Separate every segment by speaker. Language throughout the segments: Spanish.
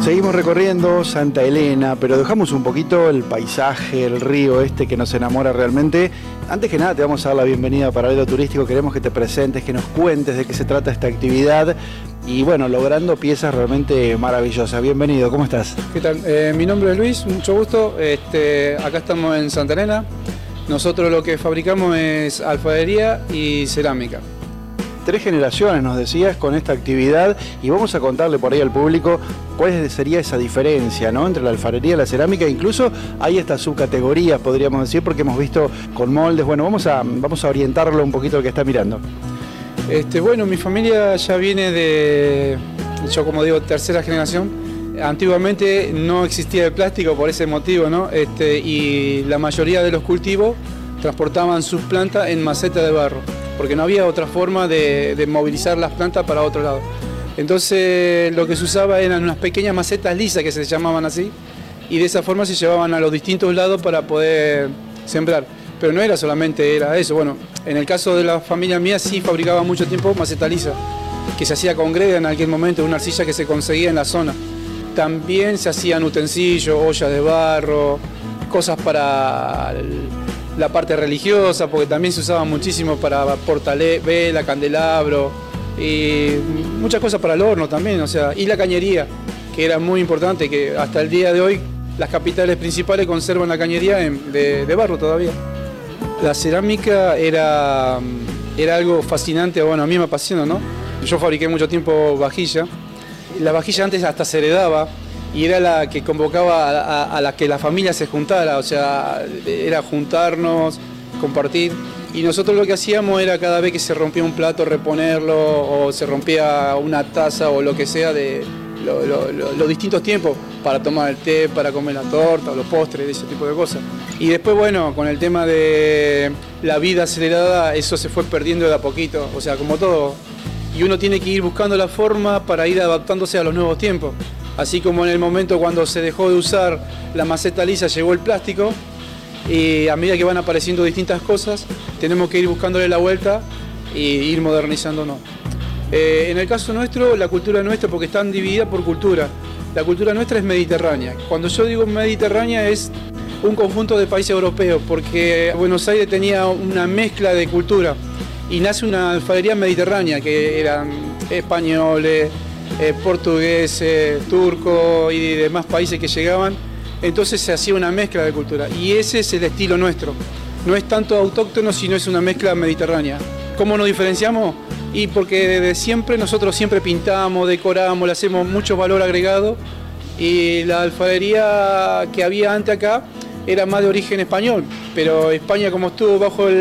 Speaker 1: Seguimos recorriendo Santa Elena, pero dejamos un poquito el paisaje, el río este que nos enamora realmente. Antes que nada te vamos a dar la bienvenida a Paralelo Turístico, queremos que te presentes, que nos cuentes de qué se trata esta actividad y bueno, logrando piezas realmente maravillosas. Bienvenido, ¿cómo estás?
Speaker 2: ¿Qué tal? Mi nombre es Luis, mucho gusto. Acá estamos en Santa Elena. Nosotros lo que fabricamos es alfarería y cerámica.
Speaker 1: 3 generaciones nos decías con esta actividad y vamos a contarle por ahí al público cuál sería esa diferencia, ¿no?, entre la alfarería y la cerámica. Incluso hay estas subcategorías, podríamos decir, porque hemos visto con moldes. Bueno, vamos a orientarlo un poquito al que está mirando.
Speaker 2: Bueno, mi familia ya viene de, yo como digo, tercera generación. Antiguamente no existía el plástico por ese motivo, ¿no? Y la mayoría de los cultivos transportaban sus plantas en maceta de barro, porque no había otra forma de movilizar las plantas para otro lado. Entonces lo que se usaba eran unas pequeñas macetas lisas que se llamaban así, y de esa forma se llevaban a los distintos lados para poder sembrar. Pero no era solamente eso. Bueno, en el caso de la familia mía sí fabricaba mucho tiempo maceta lisa, que se hacía con greda en aquel momento, una arcilla que se conseguía en la zona. También se hacían utensilios, ollas de barro, cosas para la parte religiosa, porque también se usaba muchísimo para vela, candelabro y muchas cosas para el horno también, o sea, y la cañería, que era muy importante, que hasta el día de hoy las capitales principales conservan la cañería de barro todavía. La cerámica era algo fascinante, bueno, a mí me apasiona, ¿no? Yo fabriqué mucho tiempo vajilla. La vajilla antes hasta se heredaba y era la que convocaba a la que la familia se juntara, o sea, era juntarnos, compartir. Y nosotros lo que hacíamos era cada vez que se rompía un plato reponerlo, o se rompía una taza o lo que sea, de los distintos tiempos para tomar el té, para comer la torta o los postres, ese tipo de cosas. Y después, bueno, con el tema de la vida acelerada, eso se fue perdiendo de a poquito, o sea, como todo. Y uno tiene que ir buscando la forma para ir adaptándose a los nuevos tiempos. Así como en el momento cuando se dejó de usar la maceta lisa llegó el plástico, y a medida que van apareciendo distintas cosas, tenemos que ir buscándole la vuelta e ir modernizándonos. En el caso nuestro, la cultura nuestra, porque están divididas por cultura, la cultura nuestra es mediterránea. Cuando yo digo mediterránea es un conjunto de países europeos, porque Buenos Aires tenía una mezcla de cultura. Y nace una alfarería mediterránea, que eran españoles, portugueses, turcos y demás países que llegaban. Entonces se hacía una mezcla de cultura. Y ese es el estilo nuestro. No es tanto autóctono, sino es una mezcla mediterránea. ¿Cómo nos diferenciamos? Y porque desde siempre nosotros siempre pintamos, decoramos, le hacemos mucho valor agregado. Y la alfarería que había antes acá era más de origen español. Pero España, como estuvo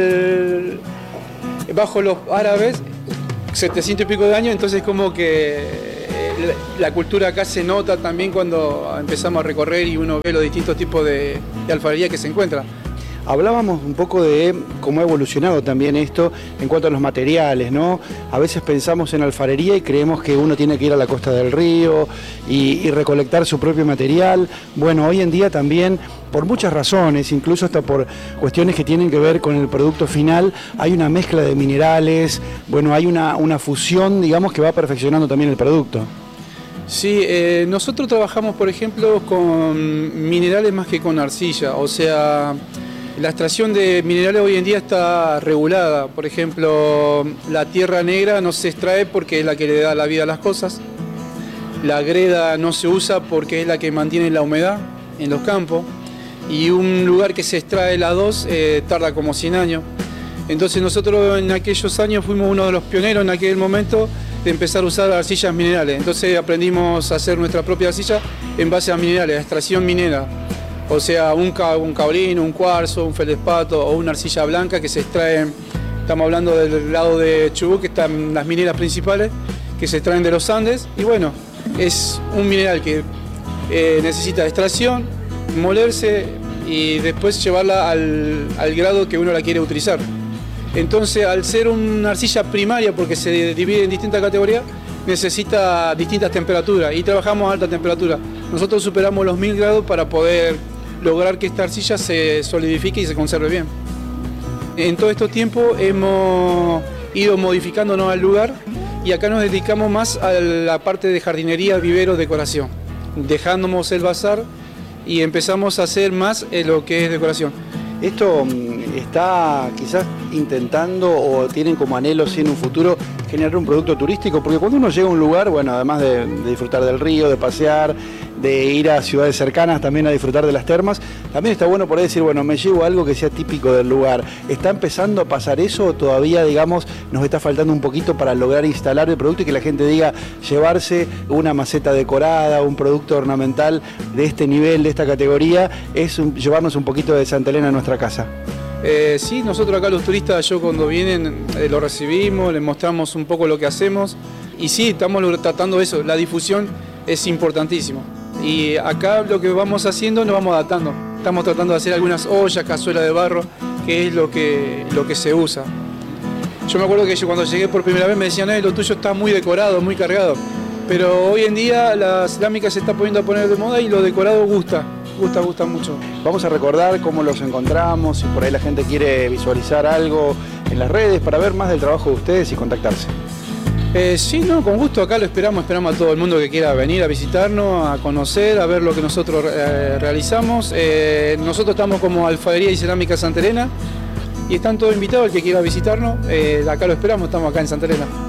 Speaker 2: bajo los árabes, 700 y pico de años, entonces como que la cultura acá se nota también cuando empezamos a recorrer y uno ve los distintos tipos de alfarería que se encuentra.
Speaker 1: Hablábamos un poco de cómo ha evolucionado también esto en cuanto a los materiales, ¿no? A veces pensamos en alfarería y creemos que uno tiene que ir a la costa del río y recolectar su propio material. Bueno, hoy en día también, por muchas razones, incluso hasta por cuestiones que tienen que ver con el producto final, hay una mezcla de minerales, bueno, hay una fusión, digamos, que va perfeccionando también el producto.
Speaker 2: Sí, nosotros trabajamos, por ejemplo, con minerales más que con arcilla, o sea, la extracción de minerales hoy en día está regulada. Por ejemplo, la tierra negra no se extrae porque es la que le da la vida a las cosas. La greda no se usa porque es la que mantiene la humedad en los campos. Y un lugar que se extrae la 2 tarda como 100 años. Entonces nosotros en aquellos años fuimos uno de los pioneros en aquel momento de empezar a usar arcillas minerales. Entonces aprendimos a hacer nuestra propia arcilla en base a minerales, a extracción minera. O sea, un caolín, un cuarzo, un feldespato o una arcilla blanca que se extraen. Estamos hablando del lado de Chubut, que están las mineras principales, que se extraen de los Andes. Y bueno, es un mineral que necesita extracción, molerse y después llevarla al grado que uno la quiere utilizar. Entonces, al ser una arcilla primaria, porque se divide en distintas categorías, necesita distintas temperaturas y trabajamos a alta temperatura. Nosotros superamos los 1000 grados para poder lograr que esta arcilla se solidifique y se conserve bien. En todo este tiempo hemos ido modificándonos al lugar y acá nos dedicamos más a la parte de jardinería, vivero, decoración. dejamos el bazar y empezamos a hacer más lo que es decoración.
Speaker 1: Esto está quizás intentando o tienen como anhelo en un futuro generar un producto turístico, porque cuando uno llega a un lugar, bueno, además de disfrutar del río, de pasear, de ir a ciudades cercanas también a disfrutar de las termas, también está bueno por ahí decir, bueno, me llevo algo que sea típico del lugar. ¿Está empezando a pasar eso o todavía, digamos, nos está faltando un poquito para lograr instalar el producto y que la gente diga, llevarse una maceta decorada, un producto ornamental de este nivel, de esta categoría, es llevarnos un poquito de Santa Elena a nuestra casa?
Speaker 2: Sí, nosotros acá los turistas, cuando vienen, lo recibimos, les mostramos un poco lo que hacemos y sí, estamos tratando eso, la difusión es importantísimo. Y acá lo que vamos haciendo, nos vamos adaptando. Estamos tratando de hacer algunas ollas, cazuelas de barro, que es lo que se usa. Yo me acuerdo que cuando llegué por primera vez me decían, lo tuyo está muy decorado, muy cargado. Pero hoy en día la cerámica se está poniendo a poner de moda y lo decorado gusta mucho.
Speaker 1: Vamos a recordar cómo los encontramos, si por ahí la gente quiere visualizar algo en las redes para ver más del trabajo de ustedes y contactarse.
Speaker 2: Sí, no, con gusto acá lo esperamos a todo el mundo que quiera venir a visitarnos, a conocer, a ver lo que nosotros realizamos. Nosotros estamos como Alfarería y Cerámica Santa Elena y están todos invitados el que quiera visitarnos, acá lo esperamos, estamos acá en Santa Elena.